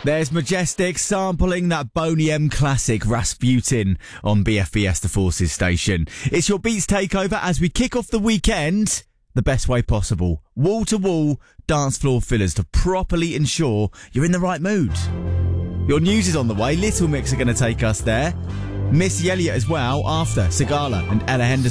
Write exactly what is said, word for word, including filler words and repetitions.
There's Majestic sampling that Boney M classic Rasputin on B F B S The Forces station. It's your Beats Takeover as we kick off the weekend the best way possible. Wall-to-wall dance floor fillers to properly ensure you're in the right mood. Your news is on the way. Little Mix are going to take us there. Missy Elliott as well after Sigala and Ella Henderson.